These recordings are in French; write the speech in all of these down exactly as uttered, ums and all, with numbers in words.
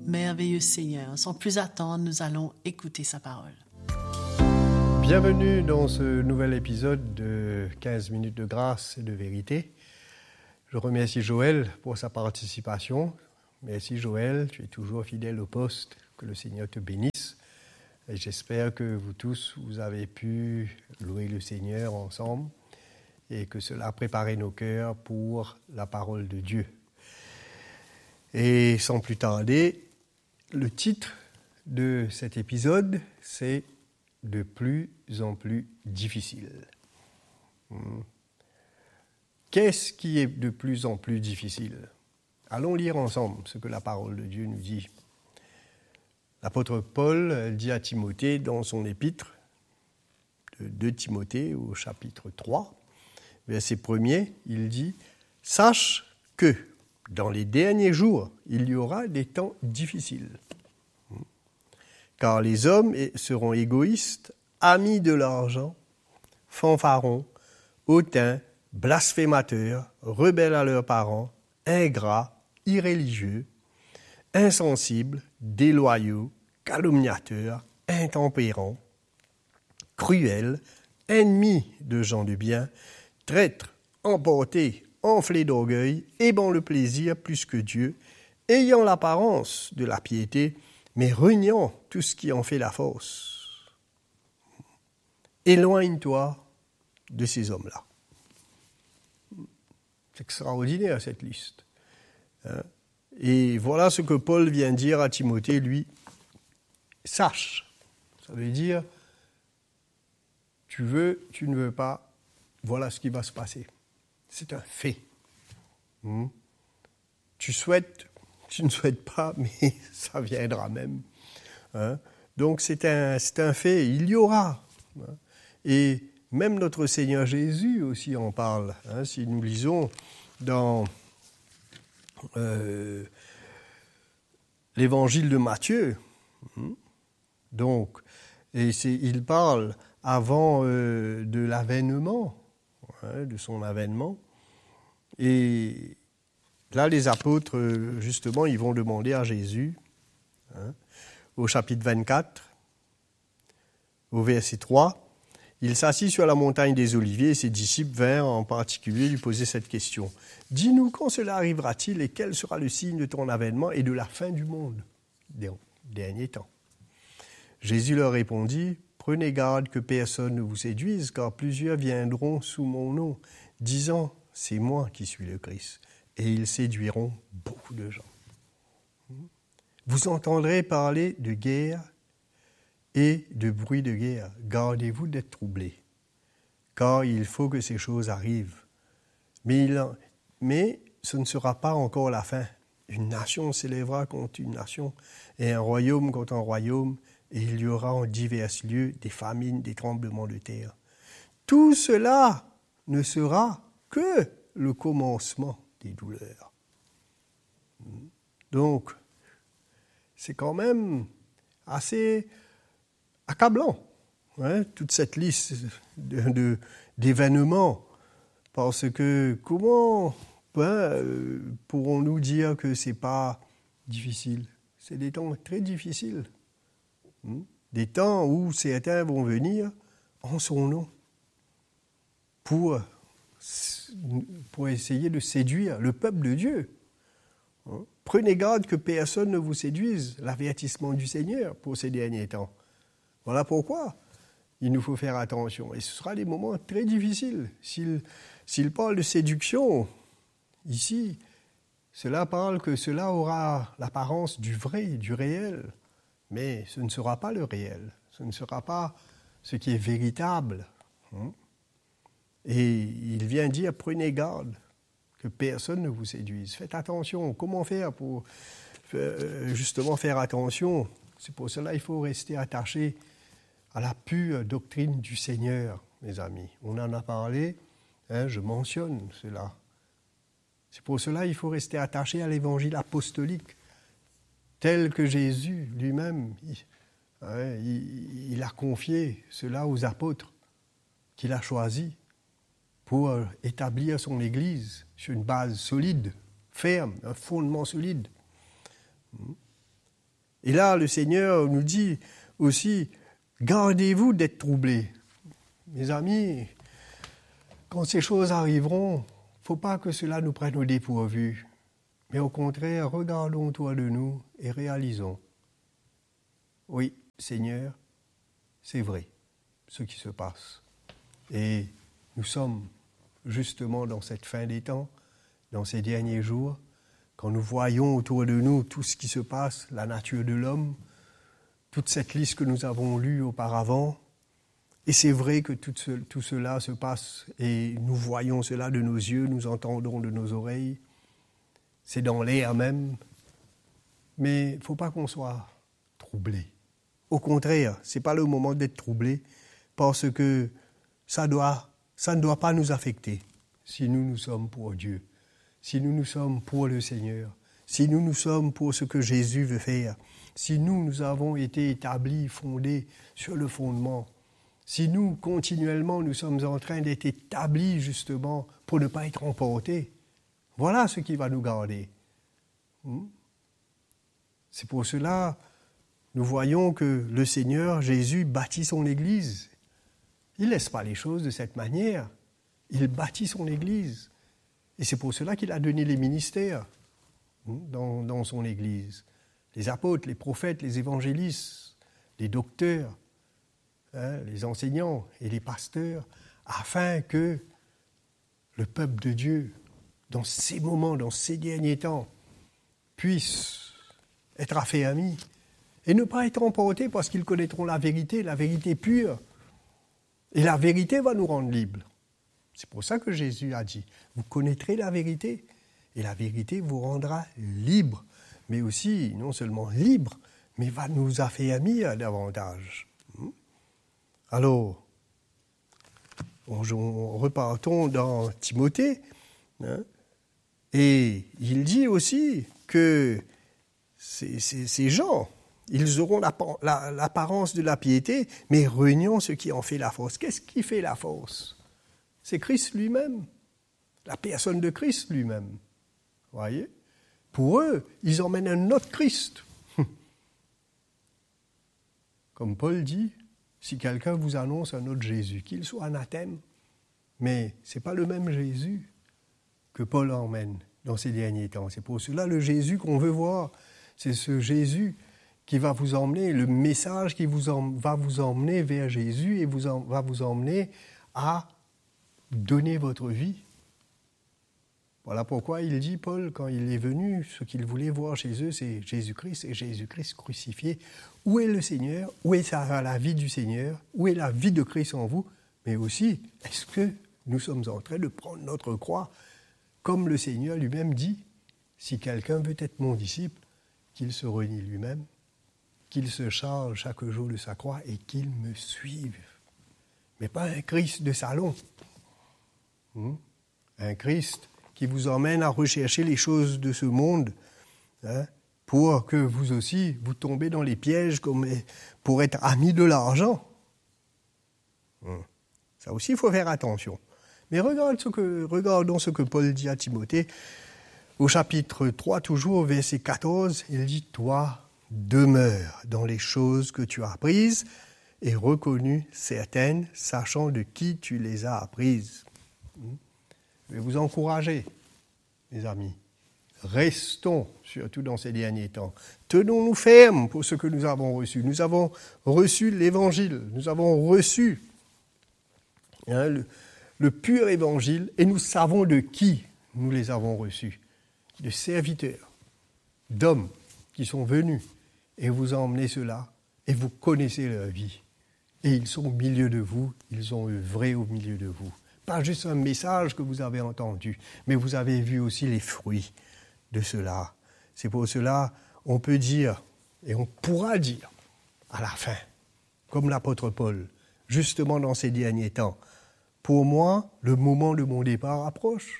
merveilleux Seigneur. Sans plus attendre, nous allons écouter sa parole. Bienvenue dans ce nouvel épisode de quinze minutes de grâce et de vérité. Je remercie Joël pour sa participation. Merci Joël, tu es toujours fidèle au poste. Que le Seigneur te bénisse. Et j'espère que vous tous, vous avez pu louer le Seigneur ensemble et que cela a préparé nos cœurs pour la parole de Dieu. Et sans plus tarder, le titre de cet épisode, c'est « De plus en plus difficile ». Qu'est-ce qui est de plus en plus difficile ? Allons lire ensemble ce que la parole de Dieu nous dit. L'apôtre Paul dit à Timothée dans son épître de deux Timothée au chapitre trois, verset premier, il dit « Sache que dans les derniers jours, il y aura des temps difficiles. Car les hommes seront égoïstes, amis de l'argent, fanfarons, hautains, blasphémateurs, rebelles à leurs parents, ingrats, irréligieux, insensibles, déloyaux, calomniateurs, intempérants, cruels, ennemis de gens de bien, traîtres, emportés, enflés d'orgueil, aimant le plaisir plus que Dieu, ayant l'apparence de la piété, mais reniant tout ce qui en fait la force. Éloigne-toi de ces hommes-là. C'est extraordinaire cette liste. Et voilà ce que Paul vient dire à Timothée, lui. Sache, ça veut dire, tu veux, tu ne veux pas, voilà ce qui va se passer. C'est un fait. Hmm. Tu souhaites, tu ne souhaites pas, mais ça viendra même. Hein? Donc c'est un, c'est un fait, il y aura. Hein? Et même notre Seigneur Jésus aussi en parle. Hein? Si nous lisons dans euh, l'évangile de Matthieu, hmm, donc, et c'est, il parle avant euh, de l'avènement, hein, de son avènement. Et là, les apôtres, justement, ils vont demander à Jésus, hein, au chapitre vingt-quatre, au verset trois, il s'assit sur la montagne des Oliviers et ses disciples vinrent en particulier lui poser cette question. « Dis-nous quand cela arrivera-t-il et quel sera le signe de ton avènement et de la fin du monde, des derniers temps ?» Jésus leur répondit, « Prenez garde que personne ne vous séduise, car plusieurs viendront sous mon nom, disant « C'est moi qui suis le Christ », et ils séduiront beaucoup de gens. Vous entendrez parler de guerre et de bruit de guerre. Gardez-vous d'être troublés, car il faut que ces choses arrivent. Mais, il en... Mais ce ne sera pas encore la fin. Une nation s'élèvera contre une nation, et un royaume contre un royaume, et il y aura en divers lieux des famines, des tremblements de terre. Tout cela ne sera que le commencement des douleurs. Donc, c'est quand même assez accablant, hein, toute cette liste de, de, d'événements, parce que comment ben, pourrons-nous dire que ce n'est pas difficile ? C'est des temps très difficiles, hein, des temps où certains vont venir en son nom pour pour essayer de séduire le peuple de Dieu. Prenez garde que personne ne vous séduise, l'avertissement du Seigneur pour ces derniers temps. Voilà pourquoi il nous faut faire attention. Et ce sera des moments très difficiles. S'il, s'il parle de séduction, ici, cela parle que cela aura l'apparence du vrai, du réel. Mais ce ne sera pas le réel. Ce ne sera pas ce qui est véritable. Et il vient dire, prenez garde que personne ne vous séduise. Faites attention. Comment faire pour justement faire attention ? C'est pour cela qu'il faut rester attaché à la pure doctrine du Seigneur, mes amis. On en a parlé, hein, je mentionne cela. C'est pour cela qu'il faut rester attaché à l'évangile apostolique, tel que Jésus lui-même, il, hein, il, il a confié cela aux apôtres qu'il a choisis pour établir son Église sur une base solide, ferme, un fondement solide. Et là, le Seigneur nous dit aussi, gardez-vous d'être troublés. Mes amis, quand ces choses arriveront, il ne faut pas que cela nous prenne au dépourvu. Mais au contraire, regardons autour de nous et réalisons. Oui, Seigneur, c'est vrai, ce qui se passe. Et nous sommes justement dans cette fin des temps, dans ces derniers jours, quand nous voyons autour de nous tout ce qui se passe, la nature de l'homme, toute cette liste que nous avons lue auparavant. Et c'est vrai que tout, ce, tout cela se passe et nous voyons cela de nos yeux, nous entendons de nos oreilles. C'est dans l'air même. Mais il ne faut pas qu'on soit troublé. Au contraire, ce n'est pas le moment d'être troublé parce que ça, doit, ça ne doit pas nous affecter si nous nous sommes pour Dieu, si nous nous sommes pour le Seigneur, si nous nous sommes pour ce que Jésus veut faire, si nous, nous avons été établis, fondés sur le fondement, si nous, continuellement, nous sommes en train d'être établis justement pour ne pas être emportés, voilà ce qui va nous garder. C'est pour cela, nous voyons que le Seigneur, Jésus, bâtit son Église. Il ne laisse pas les choses de cette manière. Il bâtit son Église. Et c'est pour cela qu'il a donné les ministères dans, dans son Église. Les apôtres, les prophètes, les évangélistes, les docteurs, hein, les enseignants et les pasteurs, afin que le peuple de Dieu, dans ces moments, dans ces derniers temps, puisse être affermi et ne pas être emporté parce qu'ils connaîtront la vérité, la vérité pure. Et la vérité va nous rendre libres. C'est pour ça que Jésus a dit, vous connaîtrez la vérité et la vérité vous rendra libres. Mais aussi, non seulement libres, mais va nous affermir davantage. Alors, repartons dans Timothée, hein, et il dit aussi que ces, ces, ces gens, ils auront l'apparence de la piété, mais reniant ce qui en fait la force. Qu'est-ce qui fait la force? C'est Christ lui-même, la personne de Christ lui-même. Vous voyez? Pour eux, ils emmènent un autre Christ. Comme Paul dit, si quelqu'un vous annonce un autre Jésus, qu'il soit anathème, mais ce n'est pas le même Jésus que Paul emmène dans ces derniers temps. C'est pour cela le Jésus qu'on veut voir. C'est ce Jésus qui va vous emmener, le message qui vous en, va vous emmener vers Jésus et vous en, va vous emmener à donner votre vie. Voilà pourquoi il dit, Paul, quand il est venu, ce qu'il voulait voir chez eux, c'est Jésus-Christ et Jésus-Christ crucifié. Où est le Seigneur? Où est la vie du Seigneur? Où est la vie de Christ en vous? Mais aussi, est-ce que nous sommes en train de prendre notre croix? Comme le Seigneur lui-même dit, si quelqu'un veut être mon disciple, qu'il se renie lui-même, qu'il se charge chaque jour de sa croix et qu'il me suive. Mais pas un Christ de salon. Hum? Un Christ qui vous emmène à rechercher les choses de ce monde, hein, pour que vous aussi, vous tombez dans les pièges comme pour être amis de l'argent. Hum. Ça aussi, il faut faire attention. Mais regarde ce que, regardons ce que Paul dit à Timothée. Au chapitre trois, toujours, verset quatorze, il dit « Toi, demeure dans les choses que tu as apprises et reconnues certaines, sachant de qui tu les as apprises. » Je vais vous encourager, mes amis. Restons, surtout dans ces derniers temps. Tenons-nous fermes pour ce que nous avons reçu. Nous avons reçu l'Évangile, nous avons reçu hein, le, le pur Évangile, et nous savons de qui nous les avons reçus. De serviteurs, d'hommes qui sont venus et vous ont emmené cela, et vous connaissez leur vie. Et ils sont au milieu de vous, ils ont œuvré au milieu de vous. Pas juste un message que vous avez entendu, mais vous avez vu aussi les fruits de cela. C'est pour cela on peut dire, et on pourra dire, à la fin, comme l'apôtre Paul, justement dans ces derniers temps, pour moi, le moment de mon départ approche.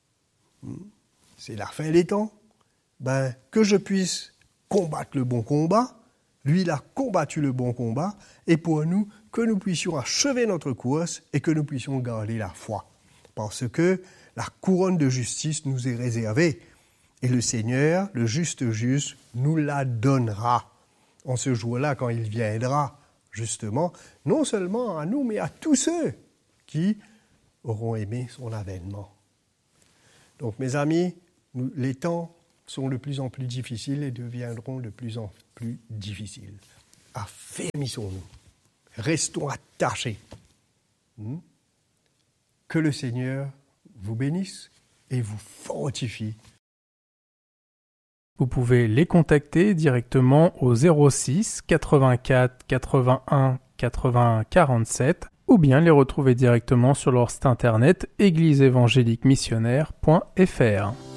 C'est la fin des temps. Ben, que je puisse combattre le bon combat. Lui, il a combattu le bon combat. Et pour nous, que nous puissions achever notre course et que nous puissions garder la foi. Parce que la couronne de justice nous est réservée. Et le Seigneur, le juste juge, nous la donnera. en ce jour-là, quand il viendra, justement, non seulement à nous, mais à tous ceux qui auront aimé son avènement. Donc, mes amis, nous, les temps sont de plus en plus difficiles et deviendront de plus en plus difficiles. Affermissons-nous. Restons attachés. Hmm? Que le Seigneur vous bénisse et vous fortifie. Vous pouvez les contacter directement au zéro six quatre-vingt-quatre quatre-vingt-un quatre-vingts quarante-sept ou bien les retrouver directement sur leur site internet église évangélique missionnaire point f r.